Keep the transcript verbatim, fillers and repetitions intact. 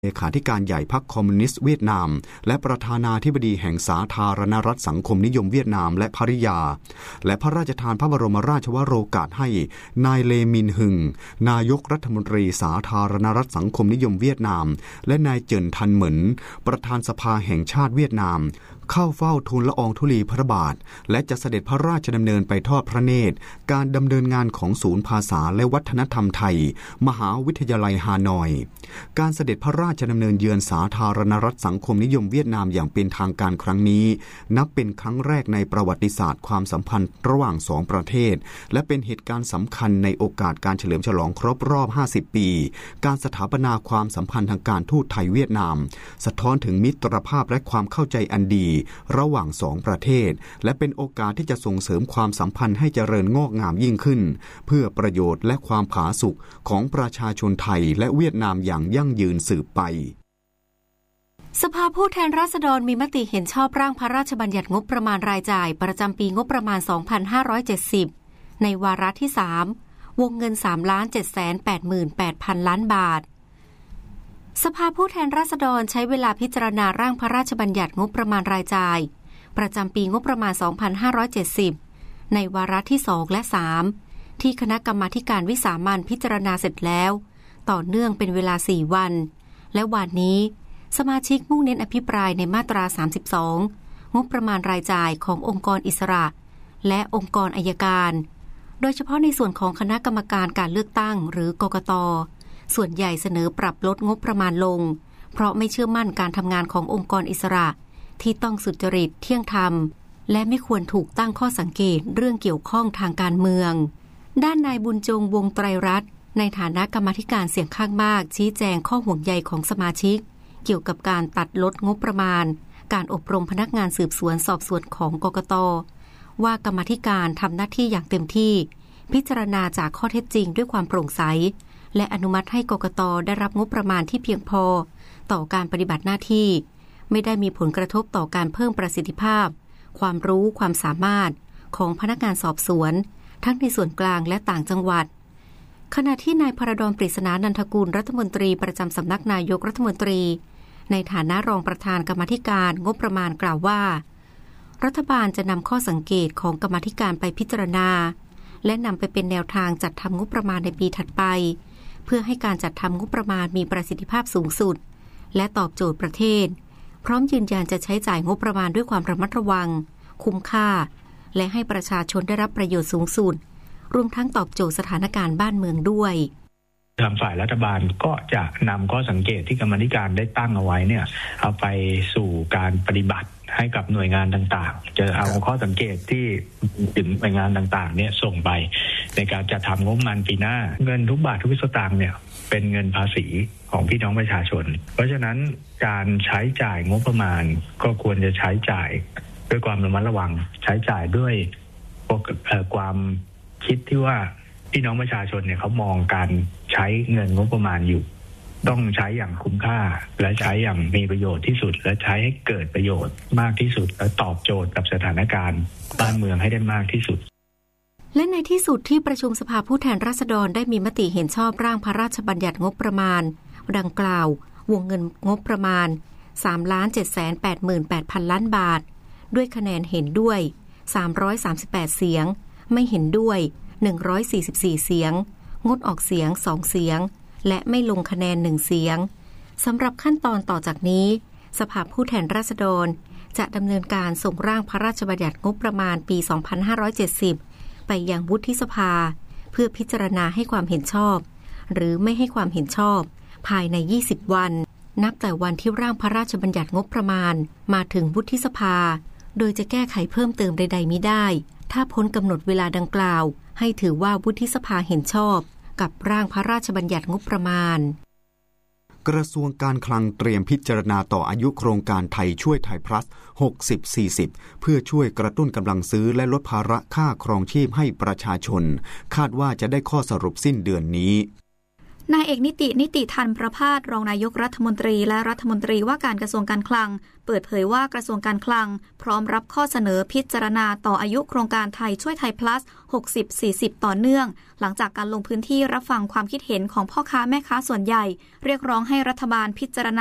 เลขาธิการใหญ่พรรคคอมมิวนิสต์เวียดนามและประธานาธิบดีแห่งสาธารณรัฐสังคมนิยมเวียดนามและภริยาและพระราชทานพระบรมราชวโรกาสให้นายเลมินฮึงนายกรัฐมนตรีสาธารณรัฐสังคมนิยมเวียดนามและนายเจินทันเหมินประธานสภาแห่งชาติเวียดนามเข้าเฝ้าทูลละอองธุลีพระบาทและจะเสด็จพระราชดำเนินไปทอดพระเนตรการดำเนินงานของศูนย์ภาษาและวัฒนธรรมไทยมหาวิทยาลัยฮานอยการเสด็จพระราชดำเนินเยือนสาธารณรัฐสังคมนิยมเวียดนามอย่างเป็นทางการครั้งนี้นับเป็นครั้งแรกในประวัติศาสตร์ความสัมพันธ์ระหว่างสองประเทศและเป็นเหตุการณ์สำคัญในโอกาสการเฉลิมฉลองครบรอบห้าสิบปีการสถาปนาความสัมพันธ์ทางการทูตไทยเวียดนามสะท้อนถึงมิตรภาพและความเข้าใจอันดีระหว่างสองประเทศและเป็นโอกาสที่จะส่งเสริมความสัมพันธ์ให้เจริญงอกงามยิ่งขึ้นเพื่อประโยชน์และความผาสุกของประชาชนไทยและเวียดนามอย่างยั่งยืนสืบไปสภาผู้แทนราษฎรมีมติเห็นชอบร่างพระราชบัญญัติงบประมาณรายจ่ายประจำปีงบประมาณ สองพันห้าร้อยเจ็ดสิบ ในวาระที่ สาม วงเงิน สามล้านเจ็ดแสนแปดหมื่นแปดพัน ล้านบาทสภาผู้แทนราษฎรใช้เวลาพิจารณาร่างพระราชบัญญัติงบประมาณรายจ่ายประจำปีงบประมาณ สองพันห้าร้อยเจ็ดสิบ ในวาระที่ สอง และ สาม ที่คณะกรรมาธิการวิสามัญพิจารณาเสร็จแล้วต่อเนื่องเป็นเวลา สี่ วันและวันนี้สมาชิกมุ่งเน้นอภิปรายในมาตรา สามสิบสอง งบประมาณรายจ่ายขององค์กรอิสระและองค์กรอัยการโดยเฉพาะในส่วนของคณะกรรมการการเลือกตั้งหรือกกต.ส่วนใหญ่เสนอปรับลดงบประมาณลงเพราะไม่เชื่อมั่นการทำงานขององค์กรอิสระที่ต้องสุจริตเที่ยงธรรมและไม่ควรถูกตั้งข้อสังเกตเรื่องเกี่ยวข้องทางการเมืองด้านนายบุญจงวงไตรรัตน์ในฐานะกรรมาธิการเสียงข้างมากชี้แจงข้อห่วงใยของสมาชิกเกี่ยวกับการตัดลดงบประมาณการอบรมพนักงานสืบสวนสอบสวนของกกต.ว่ากรรมาธิการทำหน้าที่อย่างเต็มที่พิจารณาจากข้อเท็จจริงด้วยความโปร่งใสและอนุมัติให้กกต.ได้รับงบประมาณที่เพียงพอต่อการปฏิบัติหน้าที่ไม่ได้มีผลกระทบต่อการเพิ่มประสิทธิภาพความรู้ความสามารถของพนักงานสอบสวนทั้งในส่วนกลางและต่างจังหวัดขณะที่นายพรดล ปริศนานันทกุลรัฐมนตรีประจำสำนักนายกรัฐมนตรีในฐานะรองประธานกรรมาธิการงบประมาณกล่าวว่ารัฐบาลจะนำข้อสังเกตของกรรมาธิการไปพิจารณาและนำไปเป็นแนวทางจัดทำงบประมาณในปีถัดไปเพื่อให้การจัดทำงบประมาณมีประสิทธิภาพสูงสุดและตอบโจทย์ประเทศพร้อมยืนยันจะใช้จ่ายงบประมาณด้วยความระมัดระวังคุ้มค่าและให้ประชาชนได้รับประโยชน์สูงสุดรวมทั้งตอบโจทย์สถานการณ์บ้านเมืองด้วยทางฝ่ายรัฐบาลก็จะนำข้อสังเกตที่กรรมาธิการได้ตั้งเอาไว้เนี่ยเอาไปสู่การปฏิบัติให้กับหน่วยงานต่างๆจะเอาข้อสังเกตที่ถึงหน่วยงานต่างๆเนี่ยส่งไปในการจัดทำงบประมาณปีหน้าเงินทุกบาททุกสตางค์เนี่ยเป็นเงินภาษีของพี่น้องประชาชนเพราะฉะนั้นการใช้จ่ายงบประมาณก็ควรจะใช้จ่ายด้วยความระมัดระวังใช้จ่ายด้วยความคิดที่ว่าพี่น้องประชาชนเนี่ยเขามองการใช้เงินงบประมาณอยู่ต้องใช้อย่างคุ้มค่าและใช้อย่างมีประโยชน์ที่สุดและใช้ให้เกิดประโยชน์มากที่สุดและตอบโจทย์กับสถานการณ์บ้านเมืองให้ได้มากที่สุดและในที่สุดที่ประชุมสภาผู้แทนราษฎรได้มีมติเห็นชอบร่างพระราชบัญญัติงบประมาณดังกล่าววงเงินงบประมาณ สามล้านเจ็ดแสนแปดหมื่นแปดพัน ล้านบาทด้วยคะแนนเห็นด้วยสามร้อยสามสิบแปดเสียงไม่เห็นด้วยหนึ่งร้อยสี่สิบสี่เสียงงดออกเสียงสองเสียงและไม่ลงคะแนนหนึ่งเสียงสำหรับขั้นตอนต่อจากนี้สภาผู้แทนราษฎรจะดำเนินการส่งร่างพระราชบัญญัติงบประมาณปี สองพันห้าร้อยเจ็ดสิบ ไปยังวุฒิสภาเพื่อพิจารณาให้ความเห็นชอบหรือไม่ให้ความเห็นชอบภายในยี่สิบวันนับแต่วันที่ร่างพระราชบัญญัติงบประมาณมาถึงวุฒิสภาโดยจะแก้ไขเพิ่มเติมใดๆมิได้ถ้าพ้นกำหนดเวลาดังกล่าวให้ถือว่าวุฒิสภาเห็นชอบกับร่างพระราชบัญญัติงบประมาณกระทรวงการคลังเตรียมพิจารณาต่ออายุโครงการไทยช่วยไทยพลัส หกสิบ สี่สิบ เพื่อช่วยกระตุ้นกำลังซื้อและลดภาระค่าครองชีพให้ประชาชนคาดว่าจะได้ข้อสรุปสิ้นเดือนนี้นายเอกนิตินิติธันประภาสรองนายกรัฐมนตรีและรัฐมนตรีว่าการกระทรวงการคลังเปิดเผยว่ากระทรวงการคลังพร้อมรับข้อเสนอพิจารณาต่ออายุโครงการไทยช่วยไทย plus หกสิบ สี่สิบ ต่อเนื่องหลังจากการลงพื้นที่รับฟังความคิดเห็นของพ่อค้าแม่ค้าส่วนใหญ่เรียกร้องให้รัฐบาลพิจารณา